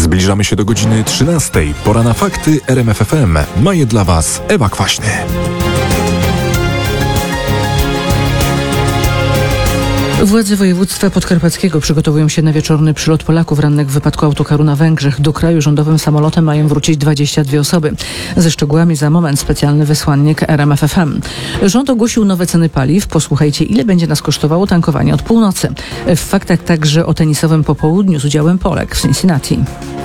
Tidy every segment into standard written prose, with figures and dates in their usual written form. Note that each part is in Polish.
Zbliżamy się do godziny 13. Pora na fakty RMF FM. Ma je dla Was Ewa Kwaśny. Władze województwa podkarpackiego przygotowują się na wieczorny przylot Polaków rannych w wypadku autokaru na Węgrzech. Do kraju rządowym samolotem mają wrócić 22 osoby. Ze szczegółami za moment specjalny wysłannik RMF FM. Rząd ogłosił nowe ceny paliw. Posłuchajcie, ile będzie nas kosztowało tankowanie od północy. W faktach także o tenisowym popołudniu z udziałem Polek w Cincinnati.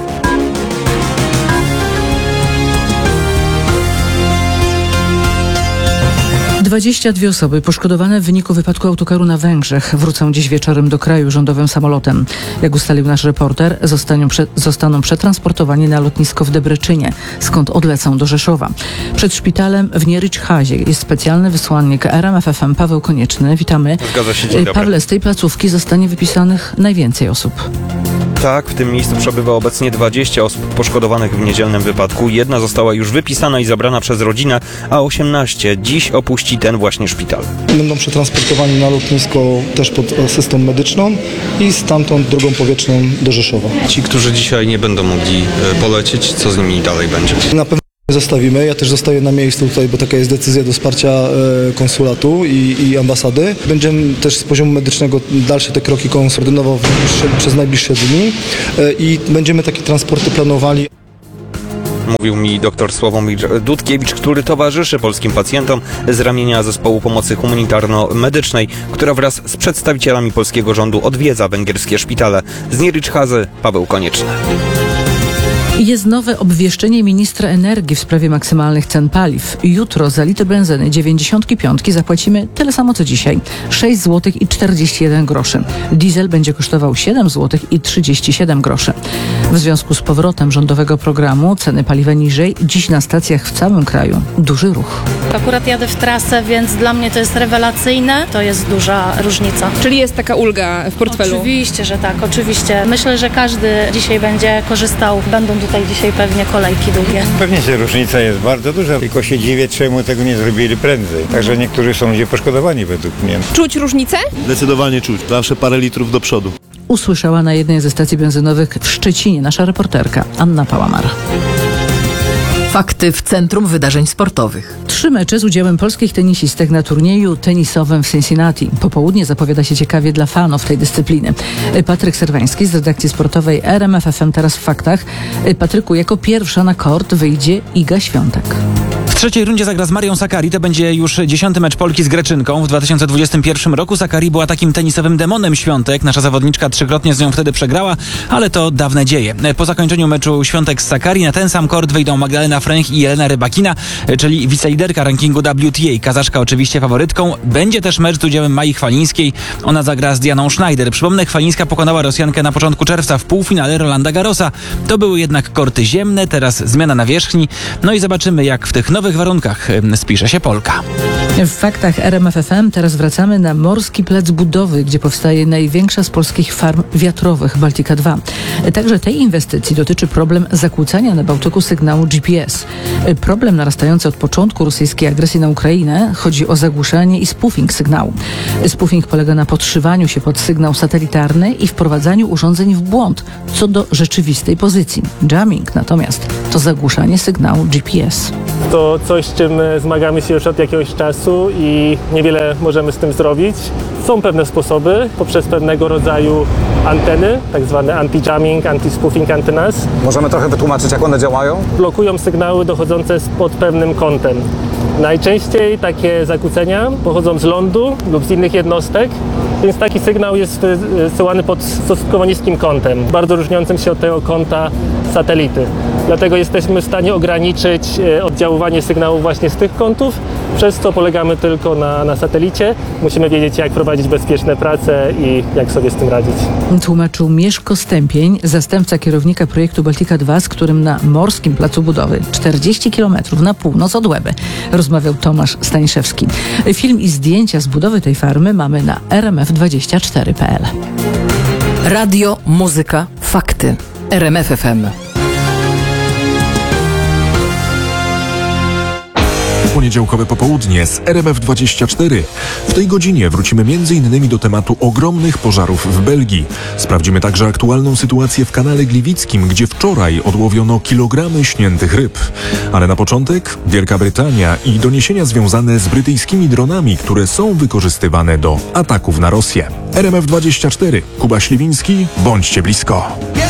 Dwadzieścia osoby poszkodowane w wyniku wypadku autokaru na Węgrzech wrócą dziś wieczorem do kraju rządowym samolotem. Jak ustalił nasz reporter, zostaną przetransportowani na lotnisko w Debreczynie, skąd odlecą do Rzeszowa. Przed szpitalem w Nieryczhazie jest specjalny wysłannik RMF FM Paweł Konieczny. Witamy. Zgadza się, dzień dobry. Pawle, z tej placówki zostanie wypisanych najwięcej osób. Tak, w tym miejscu przebywa obecnie 20 osób poszkodowanych w niedzielnym wypadku. Jedna została już wypisana i zabrana przez rodzinę, a 18 dziś opuści ten właśnie szpital. Będą przetransportowani na lotnisko też pod asystą medyczną i stamtąd drogą powietrzną do Rzeszowa. Ci, którzy dzisiaj nie będą mogli polecieć, co z nimi dalej będzie? Na pewno zostawimy. Ja też zostaję na miejscu tutaj, bo taka jest decyzja do wsparcia konsulatu i ambasady. Będziemy też z poziomu medycznego dalsze te kroki koordynował przez najbliższe dni i będziemy takie transporty planowali. Mówił mi dr Sławomir Dudkiewicz, który towarzyszy polskim pacjentom z ramienia Zespołu Pomocy Humanitarno-Medycznej, która wraz z przedstawicielami polskiego rządu odwiedza węgierskie szpitale. Z Nieryczhazy Paweł Konieczny. Jest nowe obwieszczenie ministra energii w sprawie maksymalnych cen paliw. Jutro za litr benzyny 95 zapłacimy tyle samo co dzisiaj. 6 zł i 41 groszy. Diesel będzie kosztował 7 zł i 37 groszy. W związku z powrotem rządowego programu ceny paliwa niżej. Dziś na stacjach w całym kraju duży ruch. Akurat jadę w trasę, więc dla mnie to jest rewelacyjne. To jest duża różnica. Czyli jest taka ulga w portfelu? Oczywiście, że tak, oczywiście. Myślę, że każdy dzisiaj będzie korzystał. Będą tutaj dzisiaj pewnie kolejki długie. Pewnie, że różnica jest bardzo duża, tylko się dziwię, czemu tego nie zrobili prędzej. Także niektórzy są ludzie poszkodowani według mnie. Czuć różnicę? Zdecydowanie czuć. Zawsze parę litrów do przodu. Usłyszała na jednej ze stacji benzynowych w Szczecinie nasza reporterka Anna Pałamar. Fakty w Centrum Wydarzeń Sportowych. 3 mecze z udziałem polskich tenisistek na turnieju tenisowym w Cincinnati. Popołudnie zapowiada się ciekawie dla fanów tej dyscypliny. Patryk Serwański z redakcji sportowej RMF FM teraz w faktach. Patryku, jako pierwsza na kort wyjdzie Iga Świątek. W trzeciej rundzie zagra z Marią Sakkari. To będzie już 10. mecz Polki z Greczynką. W 2021 roku Sakkari była takim tenisowym demonem Świątek. Nasza zawodniczka 3-krotnie z nią wtedy przegrała, ale to dawne dzieje. Po zakończeniu meczu Świątek z Sakkari na ten sam kort wyjdą Magdalena Fręch i Jelena Rybakina, czyli wiceliderka rankingu WTA. Kazaszka oczywiście faworytką. Będzie też mecz z udziałem Mai Chwalińskiej. Ona zagra z Dianą Schneider. Przypomnę, Chwalińska pokonała Rosjankę na początku czerwca w półfinale Rolanda Garrosa. To były jednak korty ziemne, teraz zmiana nawierzchni. No i zobaczymy, jak w tych nowych warunkach spisze się Polka. W faktach RMF FM teraz wracamy na Morski Plac Budowy, gdzie powstaje największa z polskich farm wiatrowych Baltica 2. Także tej inwestycji dotyczy problem zakłócania na Bałtyku sygnału GPS. Problem narastający od początku rosyjskiej agresji na Ukrainę. Chodzi o zagłuszanie i spoofing sygnału. Spoofing polega na podszywaniu się pod sygnał satelitarny i wprowadzaniu urządzeń w błąd co do rzeczywistej pozycji. Jamming natomiast to zagłuszanie sygnału GPS. To coś, z czym zmagamy się już od jakiegoś czasu i niewiele możemy z tym zrobić. Są pewne sposoby poprzez pewnego rodzaju anteny, tak zwane anti-jamming, anti-spoofing antennas. Możemy trochę wytłumaczyć, jak one działają? Blokują sygnały dochodzące pod pewnym kątem. Najczęściej takie zakłócenia pochodzą z lądu lub z innych jednostek, więc taki sygnał jest wysyłany pod stosunkowo niskim kątem, bardzo różniącym się od tego kąta satelity. Dlatego jesteśmy w stanie ograniczyć oddziaływanie sygnału właśnie z tych kątów, przez co polegamy tylko na satelicie. Musimy wiedzieć, jak prowadzić bezpieczne prace i jak sobie z tym radzić. Tłumaczył Mieszko Stępień, zastępca kierownika projektu Baltica 2, z którym na Morskim Placu Budowy 40 km na północ od Łeby rozmawiał Tomasz Staniszewski. Film i zdjęcia z budowy tej farmy mamy na rmf24.pl. Radio, muzyka, fakty. RMF FM. poniedziałkowe popołudnie z RMF24. W tej godzinie wrócimy m.in. do tematu ogromnych pożarów w Belgii. Sprawdzimy także aktualną sytuację w kanale Gliwickim, gdzie wczoraj odłowiono kilogramy śniętych ryb. Ale na początek Wielka Brytania i doniesienia związane z brytyjskimi dronami, które są wykorzystywane do ataków na Rosję. RMF24. Kuba Śliwiński, bądźcie blisko.